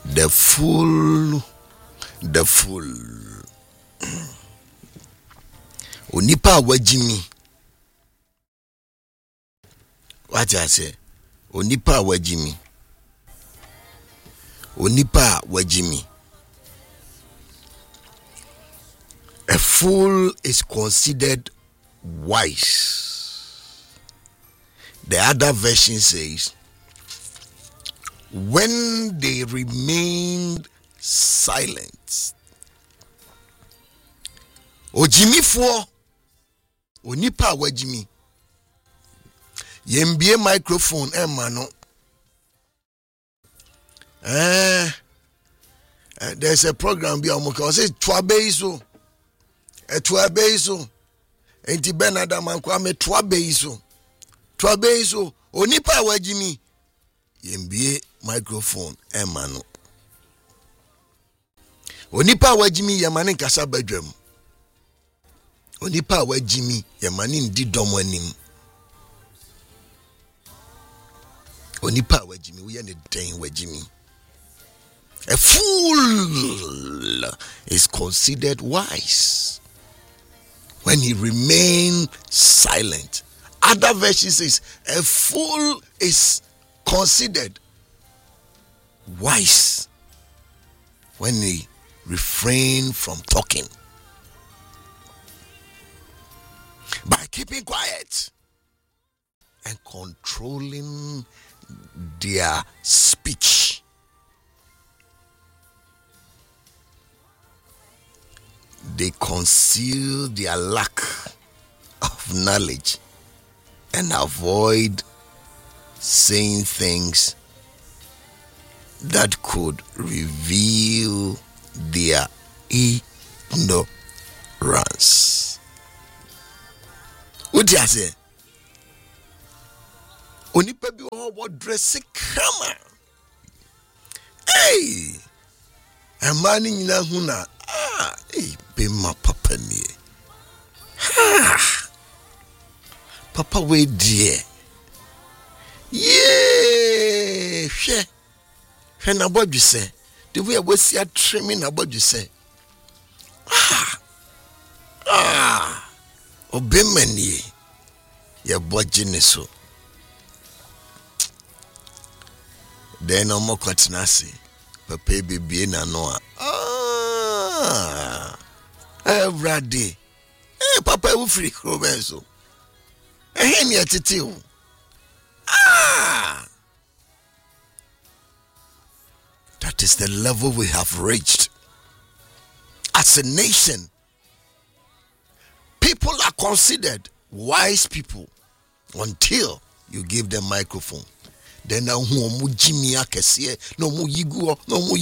The fool. Onipa wajimi. What I say? Onipa wajimi. A fool is considered wise. The other version says, when they remained silent. Ojimi fo onipa wajimi. Yembie microphone emano. There's a program be amuka say twabeiso. Twabeiso. Enti benada mankwa me twabeiso. Twabeiso onipa wajimi. Yembie microphone emano. Onipa wajimi yamane nkasa badwam. Onipa wajimi yamane ndi dom anim. Onipa wajimi we ne den wajimi. A fool is considered wise when he remains silent. Other version says a fool is considered wise when he refrain from talking, by keeping quiet and controlling their speech. They conceal their lack of knowledge and avoid saying things that could reveal their ignorance. What do you say? Onipa bi what dress kama. Hey! Amani nyina huna. Hey, be my papa ni. Papa we dear. Yeah, she na bodu say. The way we see a trimming na bodu say. Obemani ya bojine so. Then no more kwatinasi. Papa bibi na noa. Every day. Papa will free Robenso. Hen ya titi. That is the level we have reached. As a nation, people are considered wise people until you give them microphone. Then now mu Jimmy akese no mu yiguo.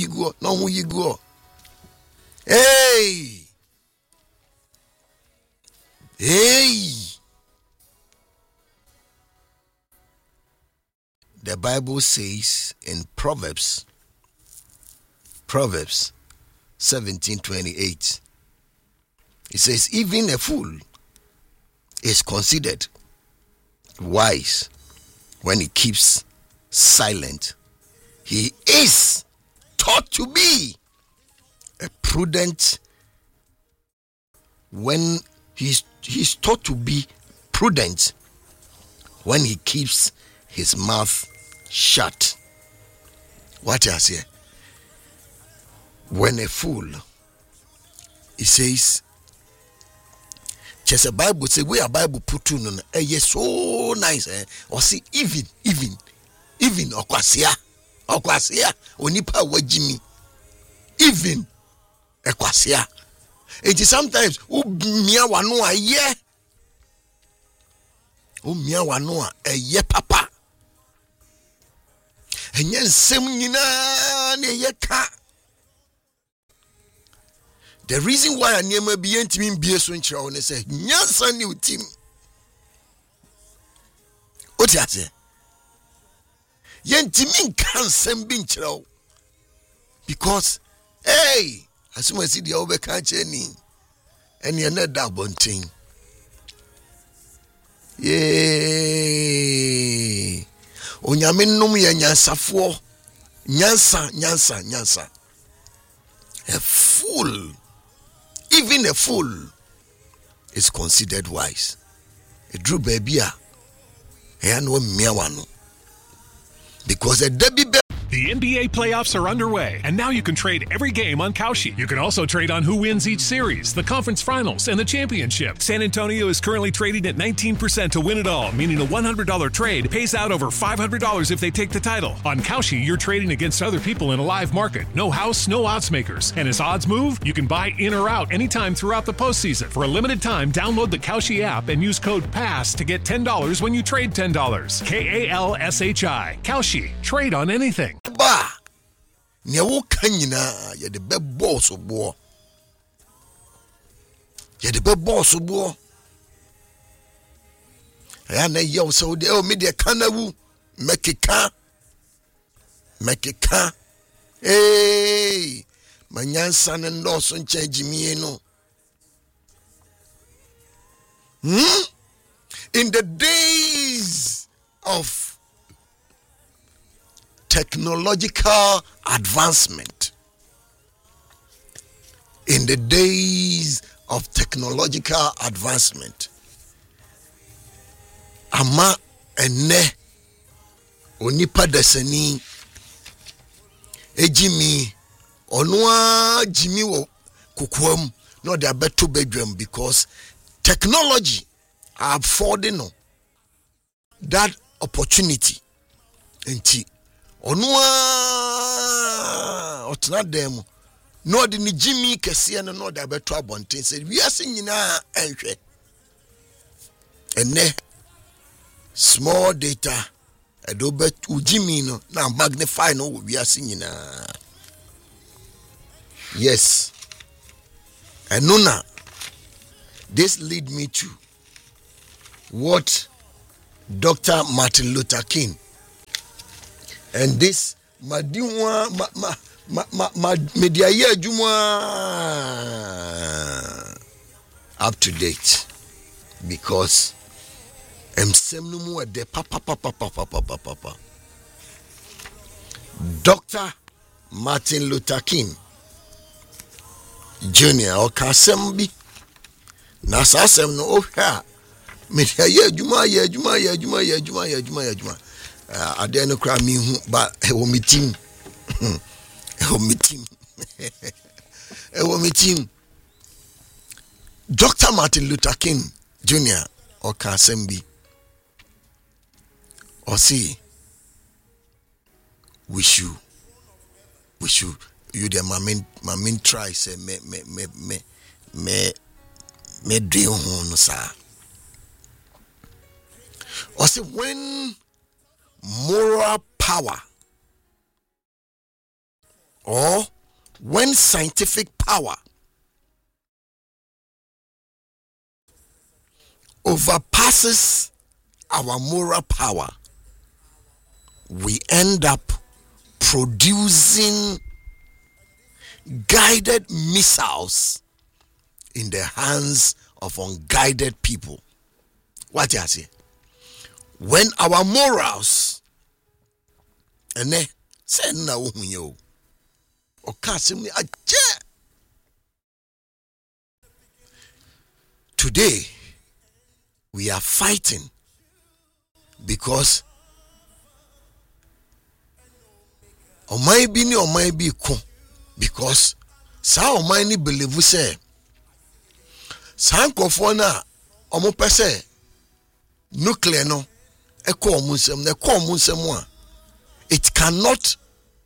Hey. The Bible says in Proverbs 17:28. It says, even a fool is considered wise when he keeps silent. He is taught to be a prudent when he's taught to be prudent when he keeps his mouth shut. What I say? When a fool, it says, just a Bible say we are Bible put on yes so nice or see even okwasia onipa wajimi even ekwasia. It is sometimes umia wano a ye papa enye nsem nyina na ye ka. The reason why anema bi entimi bie so nkyerɛ wo ne sɛ nyansa ne utim. Oti ate. Yentimi nka nsɛm bi nkyerɛ wo. Because hey, asuma si dia obeka kyerɛ ni. Ene na da bonten. Onyame nnum ye nyansafo. Nyansa. A fool, even a fool, is considered wise. A Drew baby, I know me because a Debbie. The NBA playoffs are underway, and now you can trade every game on Kalshi. You can also trade on who wins each series, the conference finals, and the championship. San Antonio is currently trading at 19% to win it all, meaning a $100 trade pays out over $500 if they take the title. On Kalshi, you're trading against other people in a live market. No house, no odds makers. And as odds move, you can buy in or out anytime throughout the postseason. For a limited time, download the Kalshi app and use code PASS to get $10 when you trade $10. KALSHI. Kalshi. Trade on anything. Ba nyewo kanyina ye de be boss bo ya na ye so de o media kanawu mekeka manyansa ne ndo so nche jimie no in the days of technological advancement. In the days of technological advancement, ama ene onipa desani ejimi onwa jimi wo kukwam no de abeto bedwam because technology are affording that opportunity enti onua otna dem no de ni jimi kese no de abeto abonten se wiase nyina enhwe ene small data edobet ujimi no na magnify no wiase nyina. Yes, enuna this lead me to what Dr. Martin Luther King and this madiwa media ye adwuma up to date because emsem no mu de papa Dr. Martin Luther King Jr. o kasembi na sasem no ohwa media ye adwuma ade no kra mi hu ba e wo meeting Dr. Martin Luther King Jr. or Kasembi or see we should you the my main try say me do no sir or see when moral power or when scientific power overpasses our moral power, we end up producing guided missiles in the hands of unguided people. What you say? When our morals and say na yo o kasimi aje today we are fighting because o may be ko because sa o may ni believe say sankofo na o mo pese nuclear no it cannot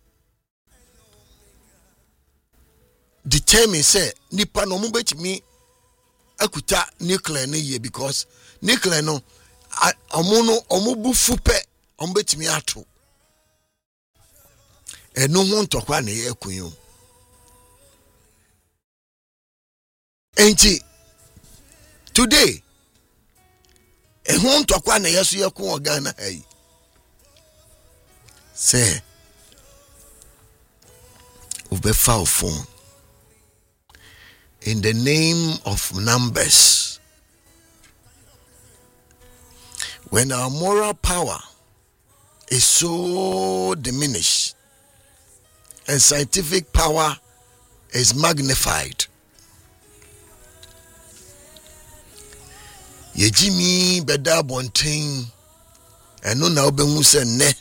determine say nipa no mo betimi akuta nuclear ne ye because nuclear no omo bu fupe omo betimi ato enu ho ntokwa na ye kunyo enti today ehun tokwa na yeso yekun Ghana hey say ube foul phone in the name of numbers. When our moral power is so diminished and scientific power is magnified. Yejimi beda bonten eno na obehu se ne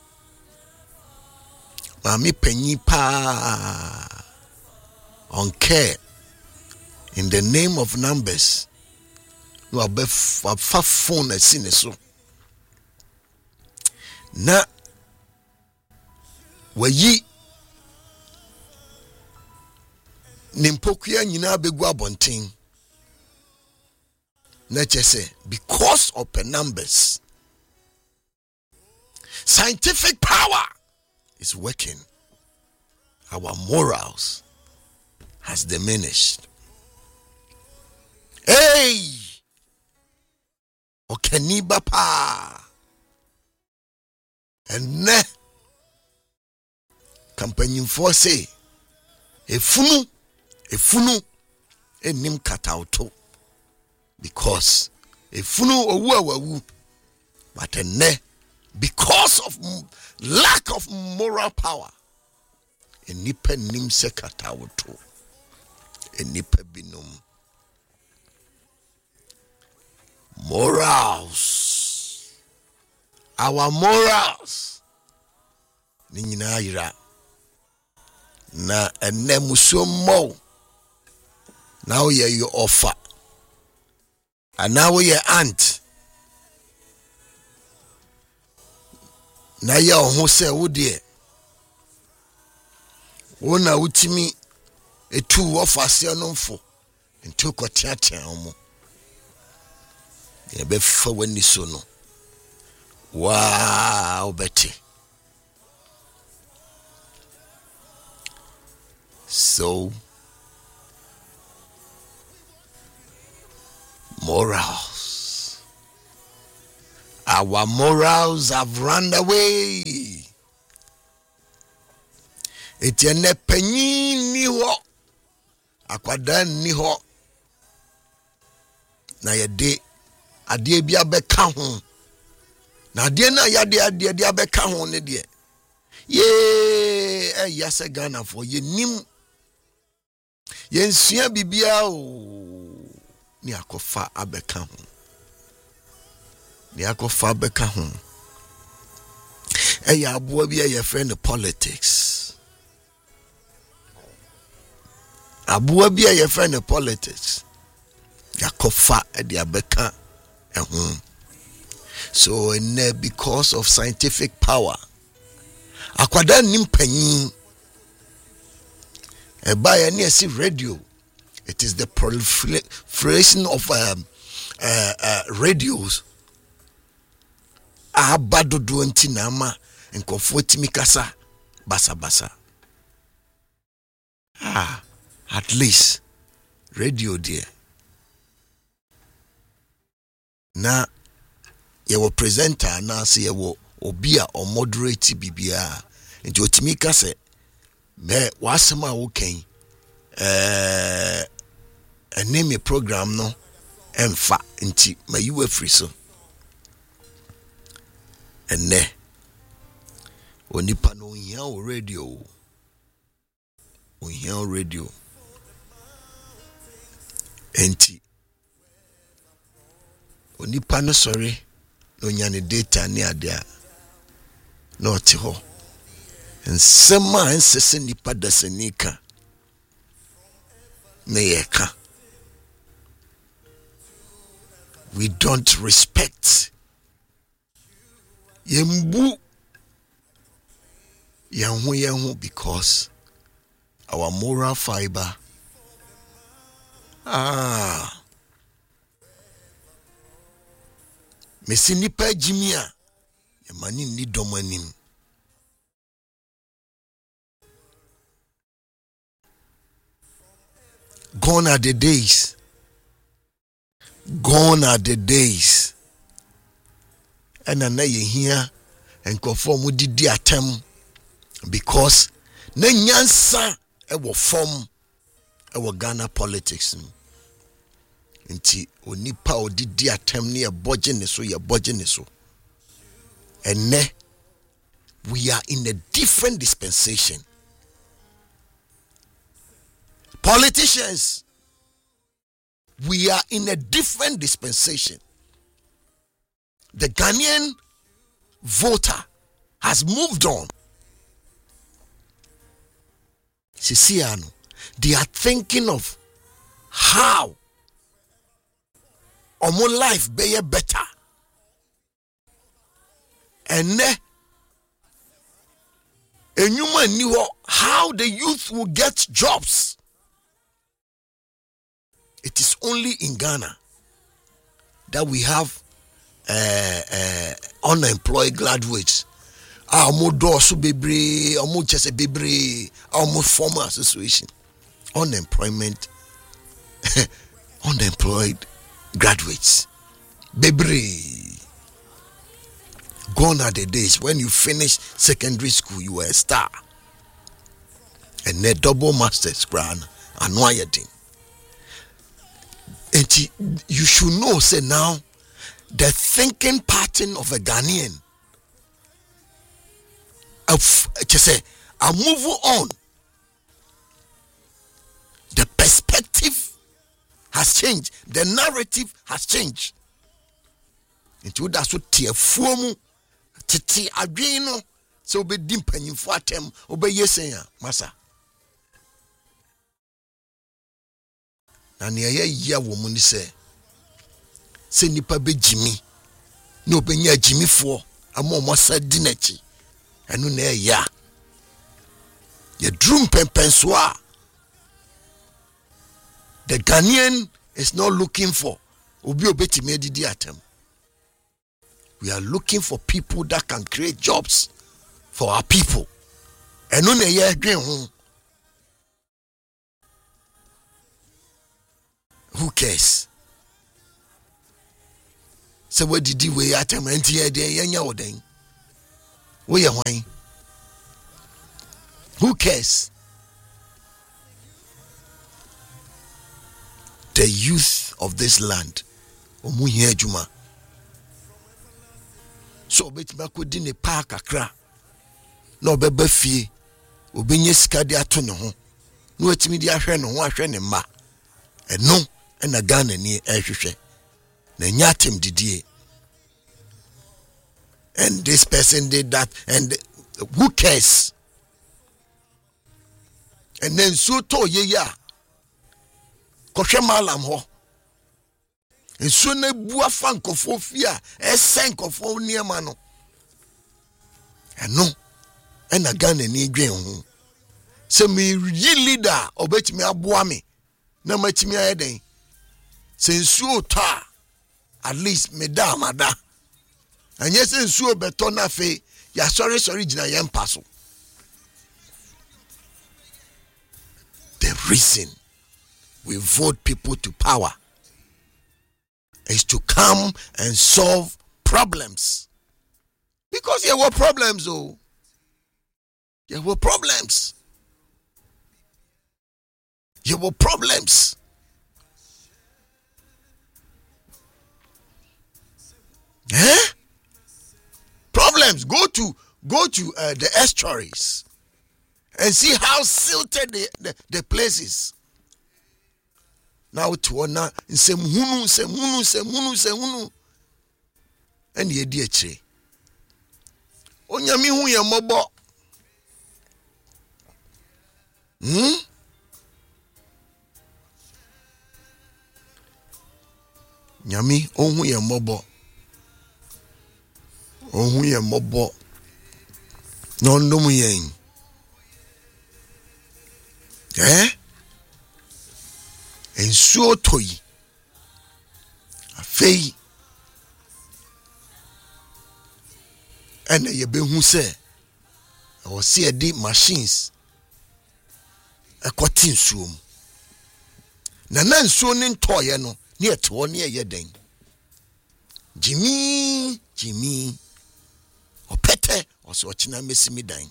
mami panyi pa on care in the name of numbers no abefa phone asine so na wayi nimpokuya nyina begu abonten na chese because of the numbers scientific power is working, our morals has diminished. Hey, okaniba pa and ne company for say efunu enim katauto because efunu owu awu but ne because of lack of moral power enipa nim se katauto enipa binum morals, our morals ni nyina yira na ene musomo now you offer and now you aunt na ya ho se wo de wona wutimi etu offer se no mfo ntu kotiatia omo ye be fa wani so no wow beti so morals, our morals have run away. Etienne penyi ni ho akwada ni ho na yede ade bia beka ho na ade na yade ade abeka ho ne de ye yase Ghana for ye nim ye nsua bibia o ni akofa abeka ho ni akofa abeka ho eya abo bia ye friend politics abo bia ye friend politics yakofa edi abeka ho so because of scientific power akwada nimpanyin eba ya ni esi radio. It is the proliferation of radios. Abadodo ntinama nkofo timi kasa basa. At least radio there. Na yewo presenter na se yewo obia or moderate bibia nti otimi kase me wasema wo kan name a program no emfa nti mayiwa free so enne onipa no hia o radio enti onipa no sorry no nyane data ni adea no te ho nsema nsese nipa dasanika neyeka we don't respect yembu yanhu because our moral fiber mesi nipa jimia yamani ni domanim gone are the days and na ye here and conform with the atem because na nyansa e wo form e wo Ghana politics nti onipa odidi atem ne ye boje ne so and we are in a different dispensation Politicians, we are in a different dispensation. The Ghanaian voter has moved on. Sisiano, they are thinking of how our life be better. And you knew how the youth will get jobs. It is only in Ghana that we have unemployed graduates. Almost bebre, almost just a bebre, almost former association. Unemployment, unemployed graduates. Bebre. Gone are the days when you finish secondary school, you were a star. And a double master's grant, and why you think? And you should know, say now, the thinking pattern of a Ghanaian, I move on. The perspective has changed. The narrative has changed. Into that's what tear form. Titi adwino so be dimpanyimfo atem obeye sen a masa na ne ya wo mu ni se nipa be jimi na obenya jimifo ama omosa dinachi enu na ya drum pempenso a the Ghanaian is not looking for obi obetimi adidi atem. We are looking for people that can create jobs for our people. And on a year, who cares? So what did you weigh at him and here they we are wine. Who cares? The youth of this land. Omuye Juma. So bet me ko di ne park akra na obeba fie obenye sika de ato ne ho na watimi di ahwe ne ho ahwe ne ma eno na Ghana ni ehwehwe na nyatem didie and this person did that and who cares? And then so to ye ya kohwe malam ho and so na bua fankofo fia esenkofo niema no eno na Ghana ni dwen ho se me yi leader obetimi aboa me na matimi ayeden se nsuo ta at least me da mada anye se nsuo beto na fe ya sorry gina yem paso. The reason we vote people to power is to come and solve problems. Because there were problems, oh. There were problems. There were problems. Problems. Go to the estuaries and see how silted the place is. Now to honor semhunu and ye die che onyami hu ye mobo nyami ohun ye mobo no ndom yen ensuo toyi afei ene ye behu se o se edi machines ekoti nsuo mu na nsuo ni ntoye no ne eto ne ye den jimi opete oso ochina mesimi dan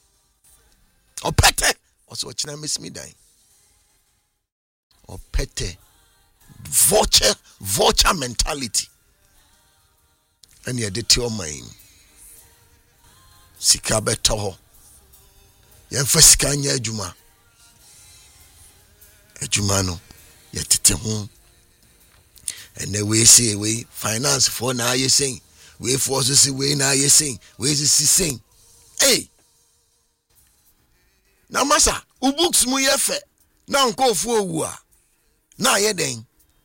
opete oso ochina mesimi dan opete vulture mentality and ye de tell mine sika beto ho ye fa sika nya adwuma adwuma no yɛtete ho and we say we finance for na you saying we force say we na you saying we saying hey na masa u books mu yefe na nkofo owu a na ye den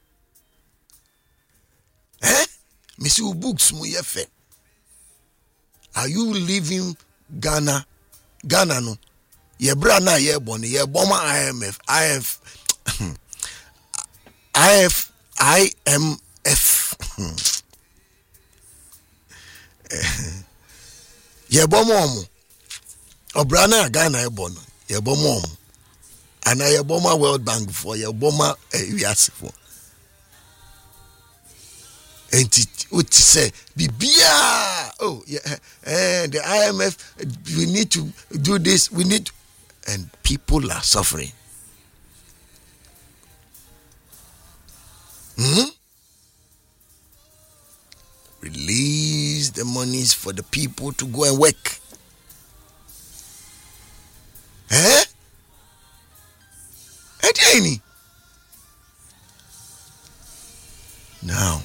me see u books mu yefe. Are you leaving Ghana no ye bra na ye born ye bomber IMF ye bomber obra na Ghana ye born ye bomber and ye bomber World Bank for ye bomber wiase for and what say bibia the IMF we need to do this and people are suffering. Release the monies for the people to go and work. Now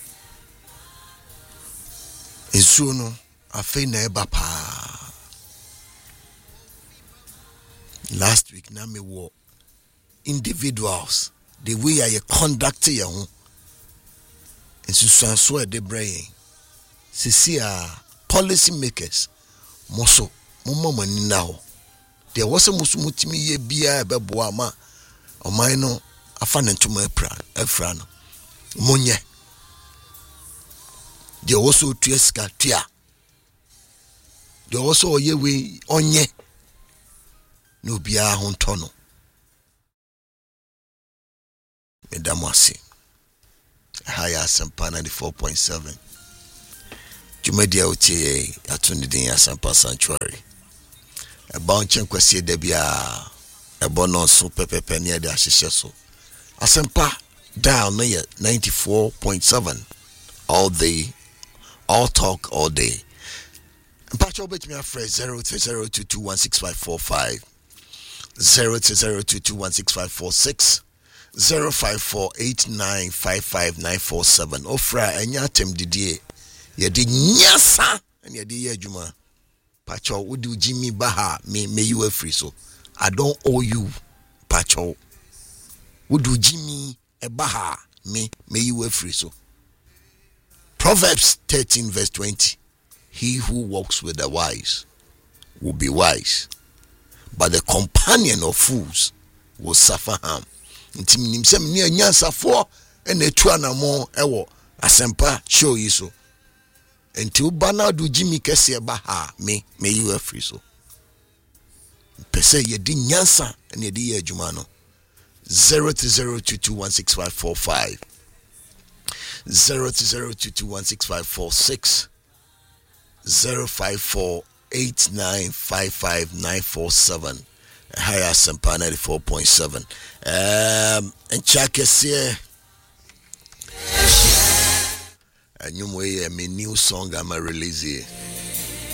Isuno afe na eba pa. Last week na me wo individuals the way I conduct your own and so de brain sisi policy makers moso mumma mani now there was a musumutimi ye bia beboa ma oman no afa ne ntoma afra no monye there also tueska tua there also ye we onye no bia ho ntono medamwase higher Asempa 94.7 Jumedia otie atundin Asempa Sanctuary about chenkwese de bia ebono so pepepe ne de ahihye so Asempa dial no 94.7 all day, all talk all day. Mpacho bet me afre 0302216545 0302216546 0548955947 ofra enya tem didie ye de nyasa and ye de ye adwuma pacho wo do Jimmy Baha me you free so I don't owe you pacho wo do Jimmy Baha me you free so Proverbs 13 verse 20 he who walks with the wise will be wise but the companion of fools will suffer harm. Ntim sem ne anyansafo ene etu anamo ewo Asempa show yi so enti ubana do Jimmy kese ba ha me you free so pese ye di nyansa ene di ye adwuma no 0302216545 0302216546 0548955947 higher Asempa 94.7 and check us here and you may a new song I'm releasing.